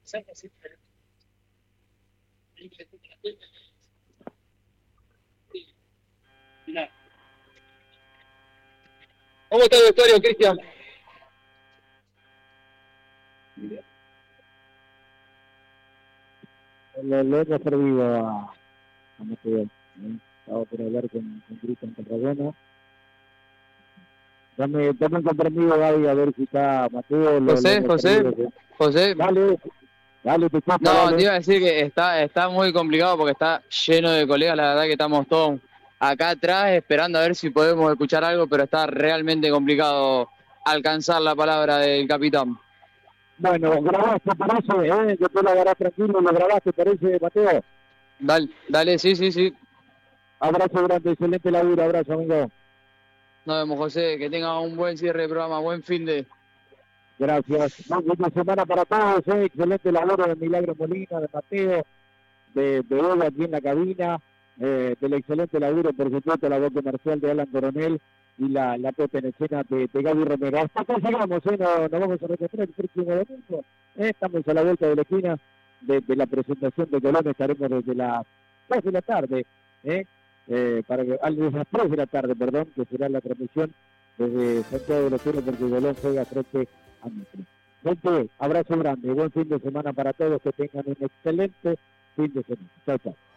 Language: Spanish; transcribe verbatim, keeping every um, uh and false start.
¿Cómo está el vestuario, Cristian? Lo, lo hemos perdido a, a Mateo. ¿eh? Estaba por hablar con, con Cristian Tarragona. Dame, dame un comprendido, Gaby, a ver si está Mateo. Lo, José, lo José, perdido, José. Dale, dale, te escucho, No, dale. te iba a decir que está, está muy complicado porque está lleno de colegas, la verdad que estamos todos acá atrás esperando a ver si podemos escuchar algo, pero está realmente complicado alcanzar la palabra del capitán. Bueno, grabaste, parece, ¿eh? Yo te lo agarrás tranquilo, lo grabaste, parece, Mateo. Dale, dale, sí, sí, sí. Abrazo grande, excelente laburo, abrazo, amigo. Nos vemos, José, que tenga un buen cierre de programa, buen fin de... Gracias. Buena semana para todos, ¿eh? Excelente labor de Milagro Molina, de Mateo, de, de Ola aquí en la cabina, eh, del excelente laburo, por supuesto, la voz comercial de Alan Coronel y la, la puesta en escena de, de Gaby Romero. Hasta acá llegamos, ¿eh? Nos, nos vamos a recuperar el próximo domingo. ¿eh? Estamos a la vuelta de la esquina de, de la presentación de Colón, estaremos desde las dos de la tarde, ¿eh? Eh, para que, al desde las tres de la tarde, perdón, que será la transmisión desde Santiago de los Cielos, porque Colón juega frente a Metro. Gente, abrazo grande, buen fin de semana para todos, que tengan un excelente fin de semana. Chao, chao.